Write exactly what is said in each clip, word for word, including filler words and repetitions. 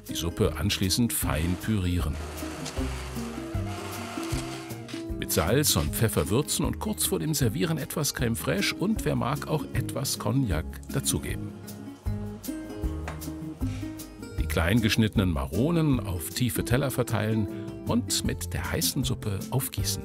Die Suppe anschließend fein pürieren. Mit Salz und Pfeffer würzen und kurz vor dem Servieren etwas Crème fraîche und, wer mag, auch etwas Cognac dazugeben. Die klein geschnittenen Maronen auf tiefe Teller verteilen und mit der heißen Suppe aufgießen.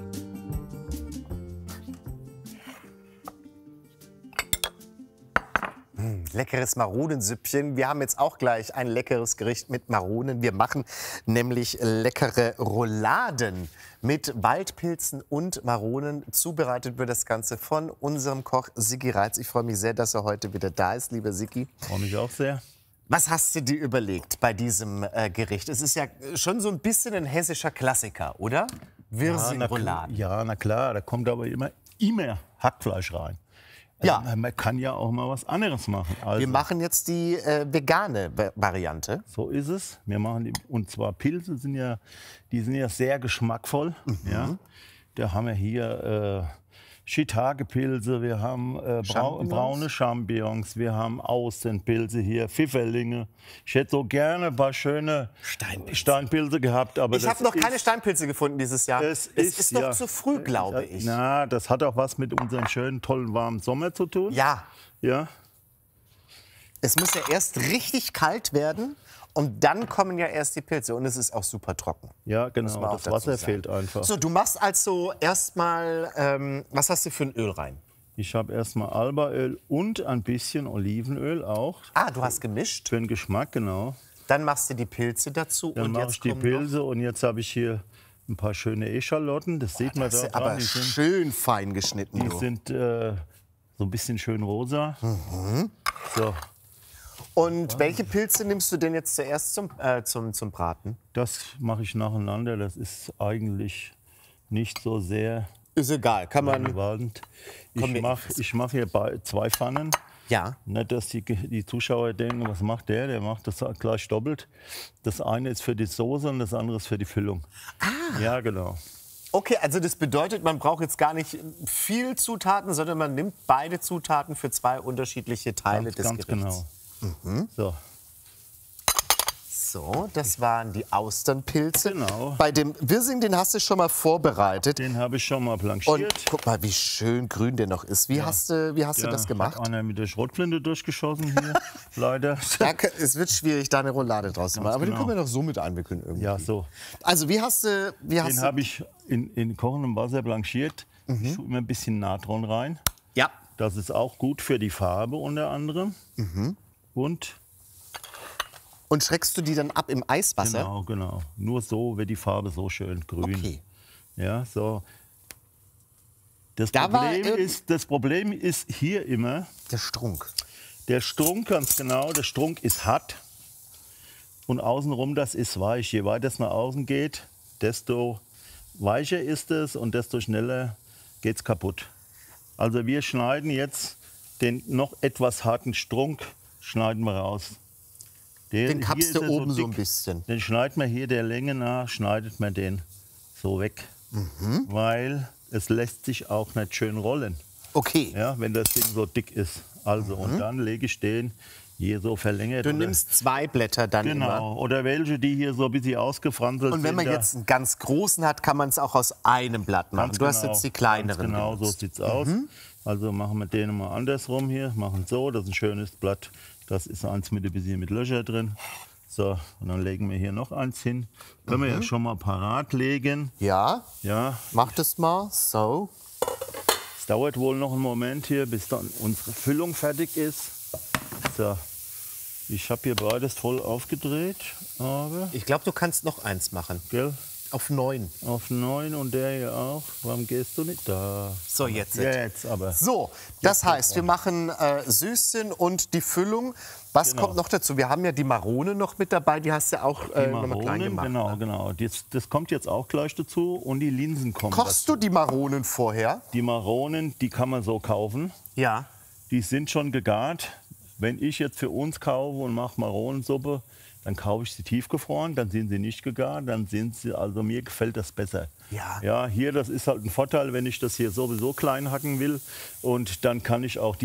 Leckeres Maronensüppchen. Wir haben jetzt auch gleich ein leckeres Gericht mit Maronen. Wir machen nämlich leckere Rouladen mit Waldpilzen und Maronen. Zubereitet wird das Ganze von unserem Koch Sigi Reitz. Ich freue mich sehr, dass er heute wieder da ist, lieber Sigi. Freue mich auch sehr. Was hast du dir überlegt bei diesem äh, Gericht? Es ist ja schon so ein bisschen ein hessischer Klassiker, oder? Wirsing-Rouladen. Ja, ja, na klar, da kommt aber immer, immer Hackfleisch rein. Ja. Also, man kann ja auch mal was anderes machen. Also, Wir machen jetzt die äh, vegane Va- Variante. so ist es. Wir machen die, und zwar Pilze sind ja, die sind ja sehr geschmackvoll. Ja. Da haben wir hier äh, Shiitake-Pilze, wir haben äh, brau Champignons? braune Champignons, wir haben Außenpilze hier, Pfifferlinge. Ich hätte so gerne ein paar schöne Steinpilze. Steinpilze gehabt, aber Ich das habe noch keine ist- Steinpilze gefunden dieses Jahr. Es Es ist, ist noch ja, zu früh, glaube ich. Na, das hat auch was mit unserem schönen, tollen, warmen Sommer zu tun. Ja, Ja. es muss ja erst richtig kalt werden und dann kommen ja erst die Pilze. Und es ist auch super trocken. Ja, Muss genau. man auch Das dazu Wasser sagen. fehlt einfach. So, du machst also erstmal, ähm, was hast du für ein Öl rein? Ich habe erstmal Albaöl und ein bisschen Olivenöl auch. Ah, du hast gemischt. Für den Geschmack, genau. Dann machst du die Pilze dazu. Dann und mache jetzt ich die kommen Pilze und jetzt habe ich hier ein paar schöne Eschalotten. Das sieht man noch, das da ist aber dran. Die sind, schön fein geschnitten. die Du. sind äh, so ein bisschen schön rosa. Mhm. So, Und welche Pilze nimmst du denn jetzt zuerst zum, äh, zum, zum Braten? das mache ich nacheinander. Das ist eigentlich nicht so sehr Ist egal, kann man. gewaltend. Komm, Ich wir- mache ich mach hier bei zwei Pfannen. Ja. Nicht, dass die, die Zuschauer denken, was macht der? Der macht das gleich doppelt. Das eine ist für die Soße und das andere ist für die Füllung. Ah. Ja, genau. Okay, also das bedeutet, man braucht jetzt gar nicht viel Zutaten, sondern man nimmt beide Zutaten für zwei unterschiedliche Teile Ganz, des ganz Gerichts. genau. So, So, das waren die Austernpilze. Genau. Bei dem Wirsing, den hast du schon mal vorbereitet. den habe ich schon mal Und blanchiert. guck mal, wie schön grün der noch ist. Wie hast du, wie hast du Ja, das gemacht? Hat einer mit der Schrotflinte durchgeschossen hier, leider. Da, k- es wird schwierig, da eine Roulade draus zu machen. Aber den genau. können wir doch so mit einwickeln irgendwie. Ja, so. Also wie hast du, wie hast Den du? habe ich in, in kochendem Wasser blanchiert. Mhm. Ich tue immer ein bisschen Natron rein. Ja. Das ist auch gut für die Farbe unter anderem. Mhm. Und Und schreckst du die dann ab im Eiswasser? genau, genau. Nur so wird die Farbe so schön grün. Okay. Ja, so. Das Da war Problem, irgend- ist, das Problem ist hier immer, Der Strunk. der Strunk, ganz genau, der Strunk ist hart und außenrum das ist weich. Je weiter es nach außen geht, desto weicher ist es und desto schneller geht es kaputt. Also wir schneiden jetzt den noch etwas harten Strunk, schneiden wir raus. Der, Den hier kappst ist du er oben so dick. ein bisschen. Den schneidet man hier der Länge nach, schneidet man den so weg. Mhm. Weil es lässt sich auch nicht schön rollen, Okay. ja, wenn das Ding so dick ist. Also, und dann lege ich den hier so verlängert. Du oder- nimmst zwei Blätter dann immer. Genau, oder welche, die hier so ein bisschen ausgefranselt Und wenn man sind. da- jetzt einen ganz großen hat, kann man es auch aus einem Blatt machen. Ganz Du hast genau, jetzt die kleineren Ganz genau, so benutzt. sieht es aus. Also machen wir den mal andersrum hier, machen so, das ist ein schönes Blatt. Das ist eins mit ein bisschen mit Löcher drin. So, und dann legen wir hier noch eins hin. Können wir ja schon mal parat legen. Ja, Ja, mach das mal. So. es dauert wohl noch einen Moment hier, bis dann unsere Füllung fertig ist. So, ich habe hier beides voll aufgedreht, aber, Ich glaube, du kannst noch eins machen. gell, Auf neun. auf neun und der hier auch. Warum gehst du nicht da? So, jetzt. Jetzt aber. So, das heißt, wir machen äh, Süßchen und die Füllung. Was Genau. kommt noch dazu? Wir haben ja die Marone noch mit dabei, die hast du auch äh, Die noch mal klein Maronen, gemacht. genau, ne? genau. Das, das kommt jetzt auch gleich dazu und die Linsen kommen Kochst dazu. du die Maronen vorher? Die Maronen, die kann man so kaufen. Ja. Die sind schon gegart. Wenn ich jetzt für uns kaufe und mache Maronensuppe, dann kaufe ich sie tiefgefroren, dann sind sie nicht gegart, dann sind sie, also mir gefällt das besser. Ja. Ja, hier, das ist halt ein Vorteil, wenn ich das hier sowieso klein hacken will und dann kann ich auch die